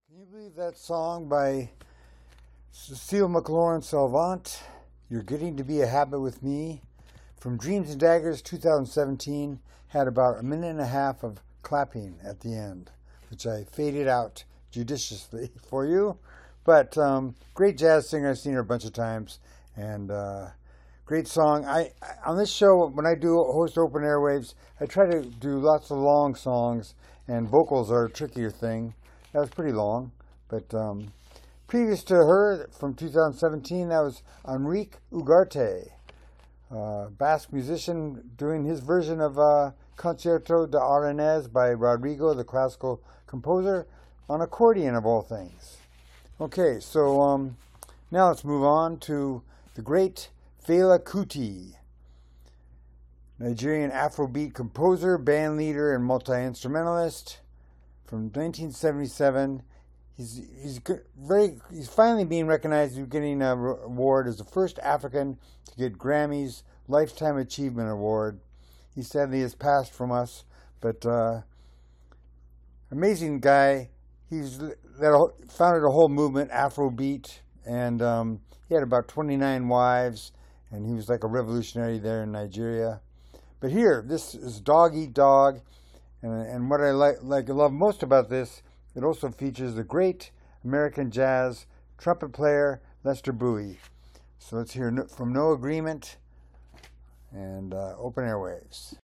Can you believe that song by Cecile McLaurin-Salvant, You're Getting to Be a Habit with Me, from Dreams and Daggers 2017, had about a minute and a half of clapping at the end, which I faded out judiciously for you. But great jazz singer. I've seen her a bunch of times, and great song. On this show, when I do host Open Airwaves, I try to do lots of long songs, and vocals are a trickier thing. That was pretty long, but previous to her, from 2017, that was Enrique Ugarte, Basque musician, doing his version of Concierto de Aranés by Rodrigo, the classical composer, on accordion of all things. Okay, so now let's move on to the great Fela Kuti, Nigerian Afrobeat composer, band leader, and multi-instrumentalist. From 1977, he's finally being recognized. He's getting an award as the first African to get Grammy's Lifetime Achievement Award. He sadly has passed from us, but amazing guy. He's founded a whole movement, Afrobeat, and he had about 29 wives, and he was like a revolutionary there in Nigeria. But here, this is Dog Eat Dog. And what I love most about this, it also features the great American jazz trumpet player Lester Bowie. So let's hear from No Agreement and Open Airwaves.